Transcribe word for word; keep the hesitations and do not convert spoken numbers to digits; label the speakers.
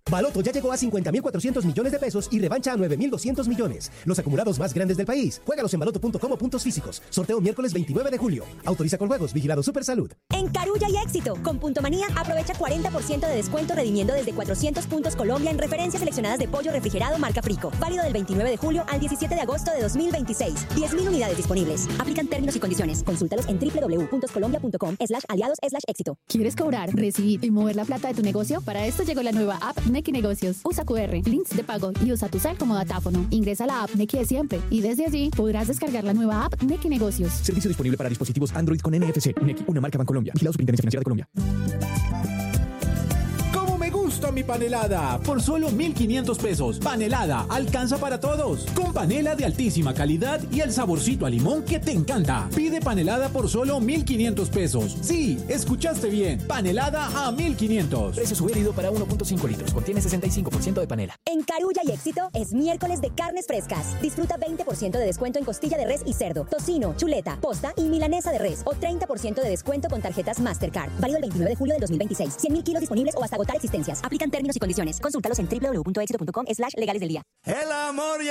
Speaker 1: Baloto ya llegó a cincuenta mil cuatrocientos millones de pesos y revancha a nueve mil doscientos millones. Los acumulados más grandes del país. Juégalos en baloto punto com o puntos físicos. Sorteo miércoles veintinueve de julio. Autoriza con juegos. Vigilado Supersalud.
Speaker 2: En Carulla y Éxito, con Punto Manía, aprovecha cuarenta por ciento de descuento redimiendo desde cuatrocientos puntos Colombia en referencias seleccionadas de pollo refrigerado marca Frico. Válido del veintinueve de julio al diecisiete de agosto de dos mil veintiséis. diez mil unidades disponibles. Aplican términos y condiciones. Consúltalos en doble u doble u doble u punto colombia punto com slash aliados slash éxito.
Speaker 3: ¿Quieres cobrar, recibir y mover la plata de tu negocio? Para esto llegó la nueva app Nequi Negocios. Usa cu erre, links de pago y usa tu cel como datáfono. Ingresa a la app Nequi de siempre y desde allí podrás descargar la nueva app Nequi Negocios.
Speaker 4: Servicio disponible para dispositivos Android con N F C. Nequi, una marca Bancolombia. Vigilado Superintendencia Financiera de Colombia.
Speaker 5: Me gusta mi panelada por solo mil quinientos pesos. Panelada alcanza para todos. Con panela de altísima calidad y el saborcito a limón que te encanta. Pide panelada por solo mil quinientos pesos. Sí, escuchaste bien. Panelada a mil quinientos.
Speaker 4: Precio sugerido para uno punto cinco litros. Contiene sesenta y cinco por ciento de panela.
Speaker 2: En Carulla y Éxito es miércoles de carnes frescas. Disfruta veinte por ciento de descuento en costilla de res y cerdo, tocino, chuleta, posta y milanesa de res. O treinta por ciento de descuento con tarjetas Mastercard. Válido el veintinueve de julio de dos mil veintiséis. cien mil kilos disponibles o hasta agotar existencias. Aplican términos y condiciones. Consultalos en doble u doble u doble u punto éxito punto com slash legales del día.
Speaker 6: El amor